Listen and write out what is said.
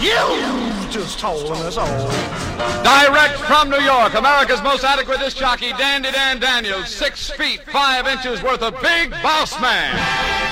You just told us all. Direct from New York, America's most adequate disc jockey, Dandy Dan Daniels, 6 feet 5 inches worth of big boss man.